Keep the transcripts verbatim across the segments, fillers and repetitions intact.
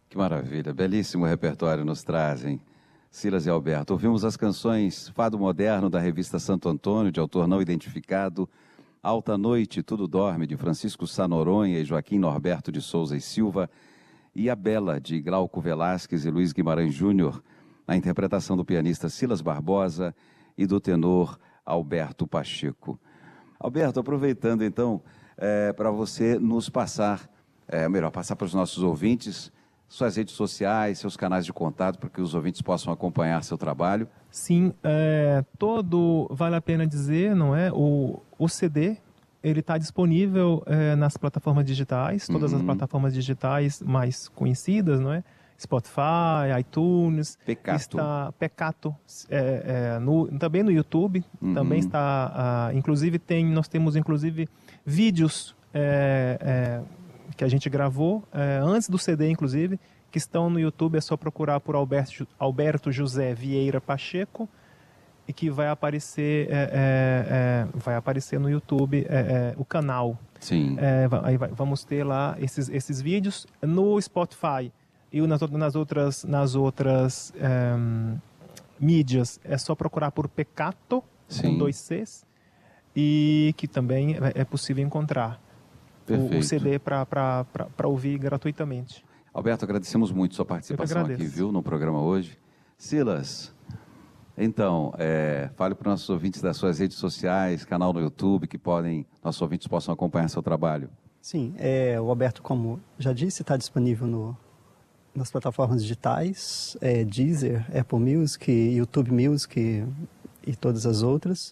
Que maravilha, belíssimo repertório nos trazem. Silas e Alberto, ouvimos as canções Fado Moderno da revista Santo Antônio, de autor não identificado, Alta Noite, Tudo Dorme, de Francisco Sá Noronha e Joaquim Norberto de Souza e Silva, e A Bela, de Glauco Velasquez e Luiz Guimarães Júnior, na interpretação do pianista Silas Barbosa e do tenor Alberto Pacheco. Alberto, aproveitando então, é, para você nos passar, é, melhor, passar para os nossos ouvintes, suas redes sociais, seus canais de contato, para que os ouvintes possam acompanhar seu trabalho. Sim, é, todo, vale a pena dizer, não é? O, o C D, ele está disponível é, nas plataformas digitais, todas uhum. as plataformas digitais mais conhecidas, não é? Spotify, iTunes, Peccato. está Peccato, é, é, no, também no YouTube, uhum. também está, uh, inclusive tem, nós temos inclusive vídeos é, é, que a gente gravou é, antes do C D, inclusive, que estão no YouTube. É só procurar por Alberto, Alberto José Vieira Pacheco e que vai aparecer, é, é, é, vai aparecer no YouTube é, é, o canal. Sim. É, aí vai, vamos ter lá esses, esses vídeos no Spotify e nas, nas outras, nas outras é, mídias. É só procurar por Peccato, com dois Cs, e que também é, é possível encontrar. O, o C D para ouvir gratuitamente. Alberto, agradecemos muito sua participação aqui, viu, no programa hoje. Silas, então, é, fale para os nossos ouvintes das suas redes sociais, canal no YouTube, que podem, nossos ouvintes possam acompanhar seu trabalho. Sim, é, o Alberto, como já disse, está disponível no, nas plataformas digitais, é, Deezer, Apple Music, YouTube Music e, e todas as outras.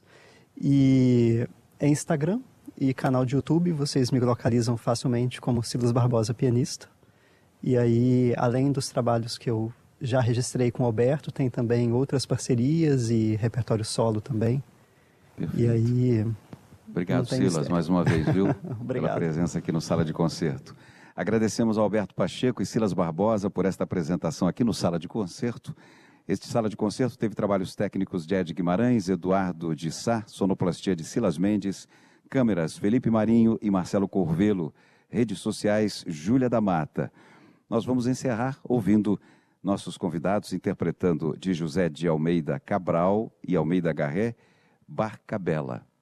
E é Instagram e canal de YouTube, vocês me localizam facilmente como Silas Barbosa Pianista. E aí, além dos trabalhos que eu já registrei com o Alberto, tem também outras parcerias e repertório solo também. Perfeito. E aí... Obrigado, Silas, mistério. mais uma vez, viu? Obrigado. Pela presença aqui no Sala de Concerto. Agradecemos ao Alberto Pacheco e Silas Barbosa por esta apresentação aqui no Sala de Concerto. Este Sala de Concerto teve trabalhos técnicos de Ed Guimarães, Eduardo de Sá, sonoplastia de Silas Mendes, câmeras Felipe Marinho e Marcelo Corvelo, redes sociais Júlia da Mata. Nós vamos encerrar ouvindo nossos convidados interpretando de José de Almeida Cabral e Almeida Garré, Barca Bela.